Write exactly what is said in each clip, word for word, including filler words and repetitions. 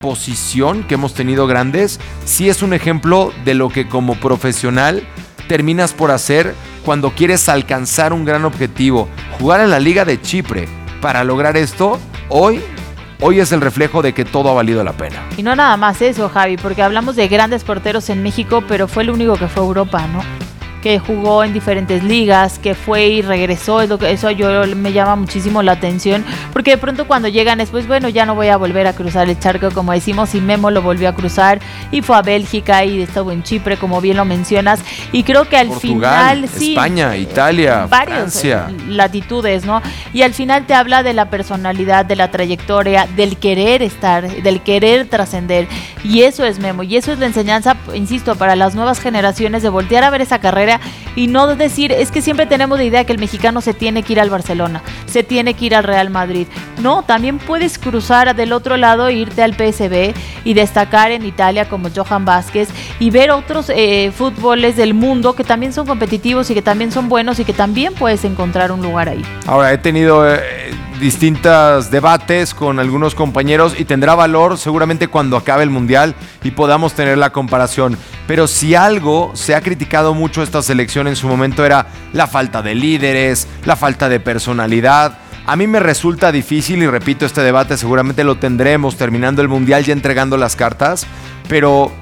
posición que hemos tenido grandes, sí es un ejemplo de lo que como profesional terminas por hacer cuando quieres alcanzar un gran objetivo. Jugar en la Liga de Chipre para lograr esto, hoy, hoy es el reflejo de que todo ha valido la pena. Y no nada más eso, Javi, porque hablamos de grandes porteros en México, pero fue el único que fue a Europa, ¿no? Que jugó en diferentes ligas, que fue y regresó, es lo que, eso yo me llama muchísimo la atención, porque de pronto cuando llegan después, bueno, ya no voy a volver a cruzar el charco, como decimos, y Memo lo volvió a cruzar, y fue a Bélgica, y estuvo en Chipre, como bien lo mencionas, y creo que al Portugal, final, sí, España, Italia, varios Francia, latitudes, ¿no? Y al final te habla de la personalidad, de la trayectoria, del querer estar, del querer trascender, y eso es Memo, y eso es la enseñanza, insisto, para las nuevas generaciones, de voltear a ver esa carrera y no decir, es que siempre tenemos la idea que el mexicano se tiene que ir al Barcelona, se tiene que ir al Real Madrid. No, también puedes cruzar del otro lado e irte al P S V y destacar en Italia como Johan Vázquez y ver otros eh, fútboles del mundo que también son competitivos y que también son buenos y que también puedes encontrar un lugar ahí. Ahora, he tenido eh, distintos debates con algunos compañeros y tendrá valor seguramente cuando acabe el Mundial y podamos tener la comparación. Pero si algo se ha criticado mucho esta selección en su momento era la falta de líderes, la falta de personalidad. A mí me resulta difícil, y repito, este debate seguramente lo tendremos terminando el Mundial, ya entregando las cartas, pero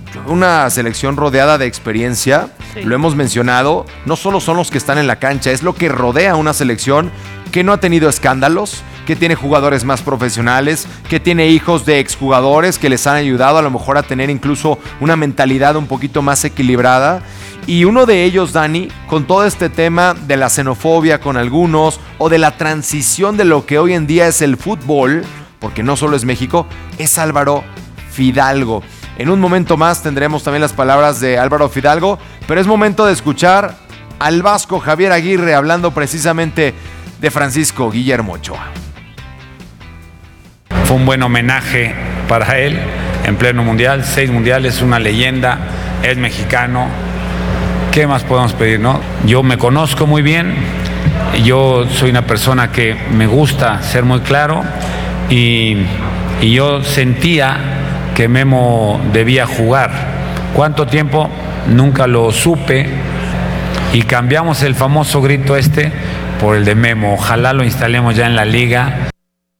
una selección rodeada de experiencia, sí. Lo hemos mencionado, no solo son los que están en la cancha, es lo que rodea a una selección que no ha tenido escándalos, que tiene jugadores más profesionales, que tiene hijos de exjugadores que les han ayudado a lo mejor a tener incluso una mentalidad un poquito más equilibrada. Y uno de ellos, Dani, con todo este tema de la xenofobia con algunos o de la transición de lo que hoy en día es el fútbol, porque no solo es México, es Álvaro Fidalgo. En un momento más tendremos también las palabras de Álvaro Fidalgo, pero es momento de escuchar al vasco Javier Aguirre hablando precisamente de Francisco Guillermo Ochoa. Fue un buen homenaje para él en pleno mundial, seis mundiales, una leyenda, es mexicano. ¿Qué más podemos pedir, no? Yo me conozco muy bien, yo soy una persona que me gusta ser muy claro y, y yo sentía que Memo debía jugar. ¿Cuánto tiempo? Nunca lo supe y cambiamos el famoso grito este por el de Memo. Ojalá lo instalemos ya en la liga.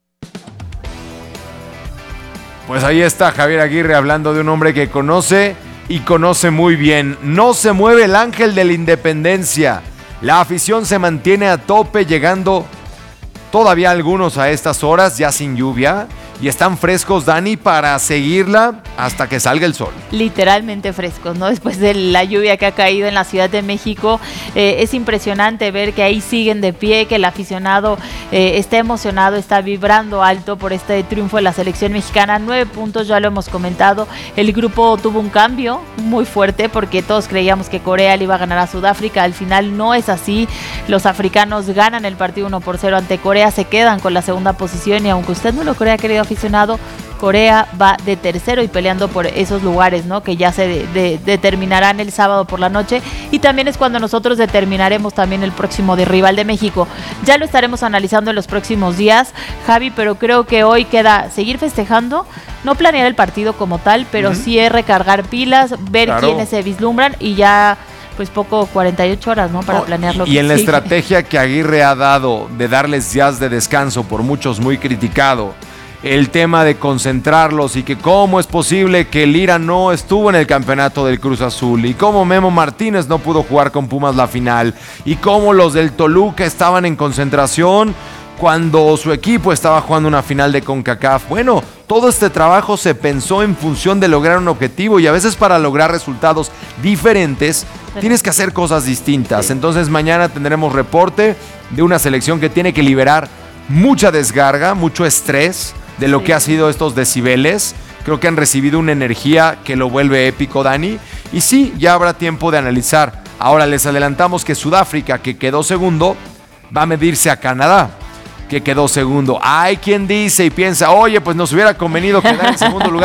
Pues ahí está Javier Aguirre hablando de un hombre que conoce y conoce muy bien. No se mueve el ángel de la independencia. La afición se mantiene a tope, llegando todavía algunos a estas horas, ya sin lluvia. Y están frescos, Dani, para seguirla hasta que salga el sol. Literalmente frescos, ¿no? Después de la lluvia que ha caído en la Ciudad de México, eh, es impresionante ver que ahí siguen de pie, que el aficionado eh, está emocionado, está vibrando alto por este triunfo de la selección mexicana. Nueve puntos, ya lo hemos comentado. El grupo tuvo un cambio muy fuerte porque todos creíamos que Corea le iba a ganar a Sudáfrica. Al final no es así. Los africanos ganan el partido uno por cero ante Corea, se quedan con la segunda posición y aunque usted no lo crea, querido aficionado, Corea va de tercero y peleando por esos lugares, ¿no? Que ya se de, de, determinarán el sábado por la noche y también es cuando nosotros determinaremos también el próximo de rival de México. Ya lo estaremos analizando en los próximos días, Javi, pero creo que hoy queda seguir festejando, no planear el partido como tal, pero uh-huh. sí es recargar pilas, ver claro. quiénes se vislumbran y ya pues poco, cuarenta y ocho horas, ¿no? Para oh, planear lo y, que y en sigue. La estrategia que Aguirre ha dado de darles días de descanso, por muchos muy criticado, el tema de concentrarlos y que cómo es posible que Lira no estuvo en el campeonato del Cruz Azul y cómo Memo Martínez no pudo jugar con Pumas la final y cómo los del Toluca estaban en concentración cuando su equipo estaba jugando una final de CONCACAF. Bueno, todo este trabajo se pensó en función de lograr un objetivo y a veces para lograr resultados diferentes tienes que hacer cosas distintas. Entonces mañana tendremos reporte de una selección que tiene que liberar mucha descarga, mucho estrés de lo sí. que ha sido estos decibeles. Creo que han recibido una energía que lo vuelve épico, Dani. Y sí, ya habrá tiempo de analizar. Ahora les adelantamos que Sudáfrica, que quedó segundo, va a medirse a Canadá, que quedó segundo. Hay quien dice y piensa, oye, pues nos hubiera convenido quedar en segundo lugar.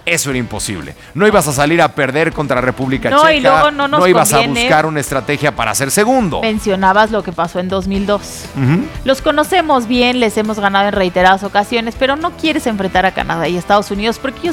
eso era imposible. No ibas a salir a perder contra República No, Checa, y luego no nos ibas conviene. a buscar una estrategia para ser segundo. Mencionabas lo que pasó en dos mil dos. Uh-huh. Los conocemos bien, les hemos ganado en reiteradas ocasiones, pero no quieres enfrentar a Canadá y Estados Unidos porque ellos